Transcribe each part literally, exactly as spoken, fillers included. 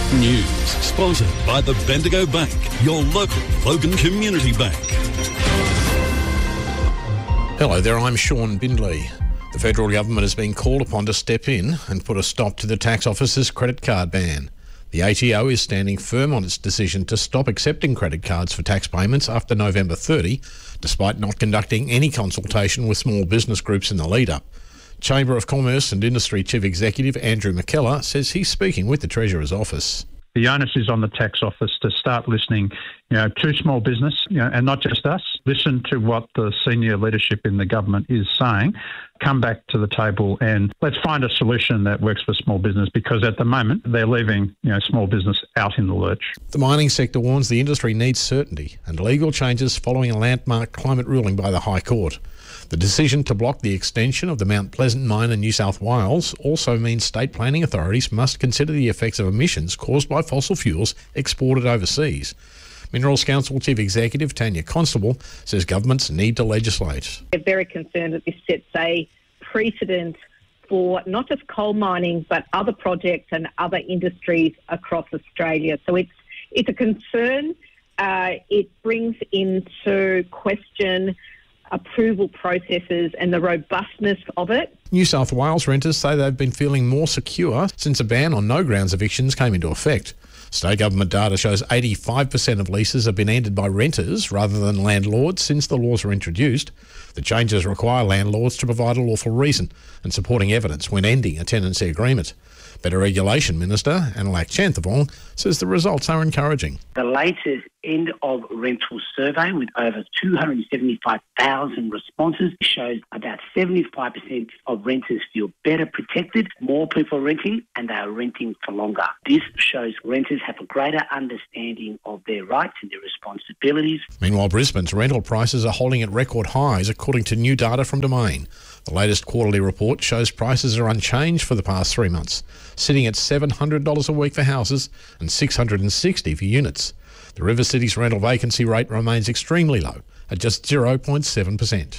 News sponsored by the Bendigo Bank, your local Logan Community Bank. Hello there, I'm Sean Bindley. The federal government has been called upon to step in and put a stop to the tax office's credit card ban. The A T O is standing firm on its decision to stop accepting credit cards for tax payments after November thirtieth, despite not conducting any consultation with small business groups in the lead-up. Chamber of Commerce and Industry Chief Executive Andrew McKellar says he's speaking with the Treasurer's office. The onus is on the tax office to start listening, you know, to small business, you know, and not just us. Listen to what the senior leadership in the government is saying. Come back to the table and let's find a solution that works for small business, because at the moment they're leaving, you know, small business out in the lurch. The mining sector warns the industry needs certainty and legal changes following a landmark climate ruling by the High Court. The decision to block the extension of the Mount Pleasant mine in New South Wales also means state planning authorities must consider the effects of emissions caused by fossil fuels exported overseas. Minerals Council Chief Executive Tanya Constable says governments need to legislate. They're very concerned that this sets a precedent for not just coal mining but other projects and other industries across Australia. So it's, it's a concern. Uh, it brings into question approval processes and the robustness of it. New South Wales renters say they've been feeling more secure since a ban on no grounds evictions came into effect. State government data shows eighty-five percent of leases have been ended by renters rather than landlords since the laws were introduced. The changes require landlords to provide a lawful reason and supporting evidence when ending a tenancy agreement. Better Regulation Minister Anilak Chanthavong says the results are encouraging. The latest end of rental survey with over two hundred seventy-five thousand responses shows about seventy-five percent of renters feel better protected, more people are renting and they are renting for longer. This shows renters have a greater understanding of their rights and their responsibilities. Meanwhile, Brisbane's rental prices are holding at record highs according to new data from Domain. The latest quarterly report shows prices are unchanged for the past three months, sitting at seven hundred dollars a week for houses and six hundred sixty dollars for units. The River City's rental vacancy rate remains extremely low at just zero point seven percent.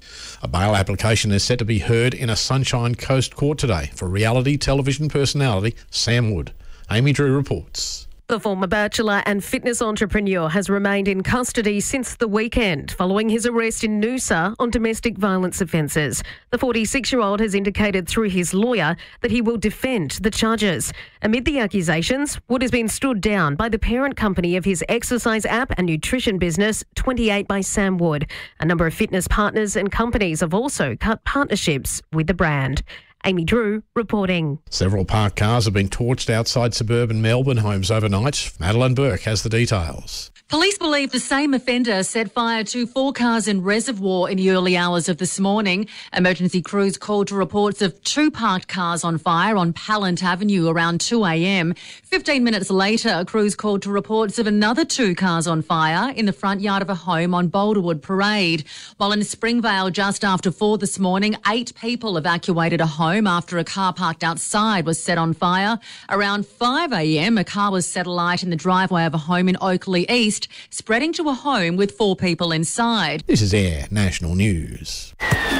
A bail application is set to be heard in a Sunshine Coast court today for reality television personality Sam Wood. Amy Drew reports. The former bachelor and fitness entrepreneur has remained in custody since the weekend following his arrest in Noosa on domestic violence offences. The forty-six-year-old has indicated through his lawyer that he will defend the charges. Amid the accusations, Wood has been stood down by the parent company of his exercise app and nutrition business, twenty-eight by Sam Wood. A number of fitness partners and companies have also cut partnerships with the brand. Amy Drew reporting. Several parked cars have been torched outside suburban Melbourne homes overnight. Madeline Burke has the details. Police believe the same offender set fire to four cars in Reservoir in the early hours of this morning. Emergency crews called to reports of two parked cars on fire on Pallant Avenue around two a m. Fifteen minutes later, crews called to reports of another two cars on fire in the front yard of a home on Boulderwood Parade. While in Springvale just after four this morning, eight people evacuated a home after a car parked outside was set on fire. Around five a m, a car was set alight in the driveway of a home in Oakley East, spreading to a home with four people inside. This is Air National News.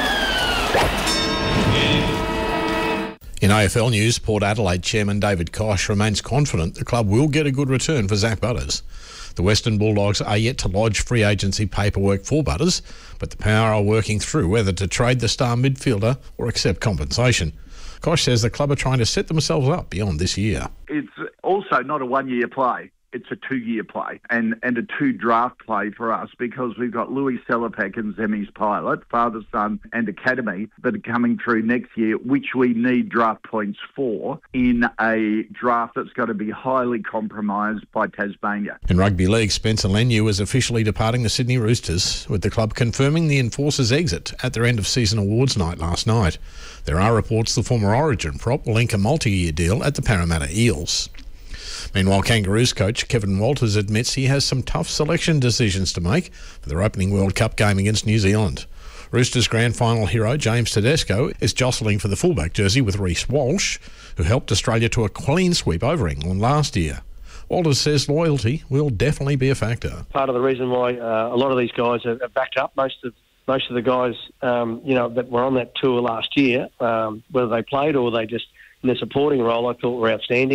In A F L news, Port Adelaide chairman David Koch remains confident the club will get a good return for Zach Butters. The Western Bulldogs are yet to lodge free agency paperwork for Butters, but the Power are working through whether to trade the star midfielder or accept compensation. Koch says the club are trying to set themselves up beyond this year. It's also not a one-year play. It's a two-year play and, and a two-draft play for us, because we've got Louis Selapek and Zemi's pilot, father, son and academy that are coming through next year, which we need draft points for in a draft that's got to be highly compromised by Tasmania. In rugby league, Spencer Leniu is officially departing the Sydney Roosters, with the club confirming the Enforcers' exit at their end-of-season awards night last night. There are reports the former Origin prop will ink a multi-year deal at the Parramatta Eels. Meanwhile, Kangaroos coach Kevin Walters admits he has some tough selection decisions to make for their opening World Cup game against New Zealand. Roosters grand final hero James Tedesco is jostling for the fullback jersey with Reece Walsh, who helped Australia to a clean sweep over England last year. Walters says loyalty will definitely be a factor. Part of the reason why uh, a lot of these guys are backed up, most of most of the guys, um, you know, that were on that tour last year, um, whether they played or they just in their supporting role, I thought were outstanding.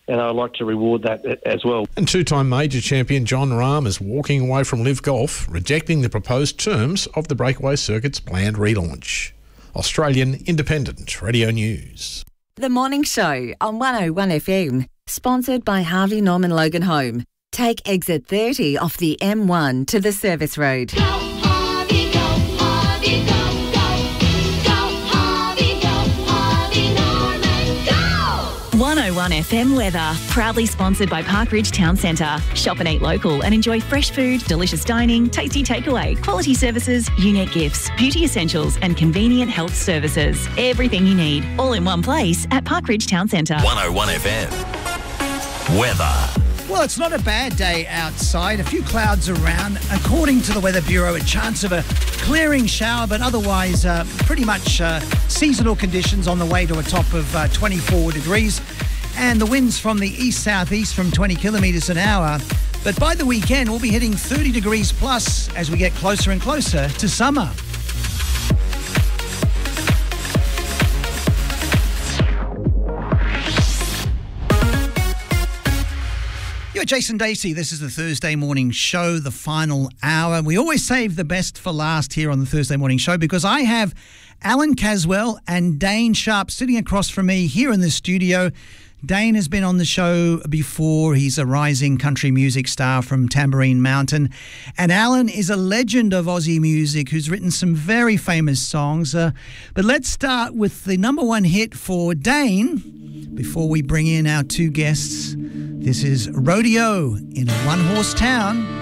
and I'd like to reward that as well. And two-time major champion John Rahm is walking away from Live Golf, rejecting the proposed terms of the breakaway circuit's planned relaunch. Australian Independent Radio News. The Morning Show on one oh one F M, sponsored by Harvey Norman Logan Home. Take exit thirty off the M one to the service road. Go, Harvey, go, Harvey, go, go. Go, Harvey, go, Harvey Norman, go! one oh one F M weather, proudly sponsored by Parkridge Town Centre. Shop and eat local and enjoy fresh food, delicious dining, tasty takeaway, quality services, unique gifts, beauty essentials and convenient health services. Everything you need, all in one place at Parkridge Town Centre. one oh one F M. Weather. Well, it's not a bad day outside. A few clouds around. According to the Weather Bureau, a chance of a clearing shower, but otherwise uh, pretty much uh, seasonal conditions on the way to a top of uh, twenty-four degrees. And the winds from the east-southeast from twenty kilometres an hour. But by the weekend, we'll be hitting thirty degrees plus as we get closer and closer to summer. You're Jason Dacey. This is the Thursday Morning Show, the final hour. We always save the best for last here on the Thursday Morning Show because I have Alan Caswell and Dane Sharp sitting across from me here in the studio. Dane has been on the show before. He's a rising country music star from Tambourine Mountain. And Alan is a legend of Aussie music who's written some very famous songs. Uh, but let's start with the number one hit for Dane before we bring in our two guests. This is Rodeo in a One Horse Town.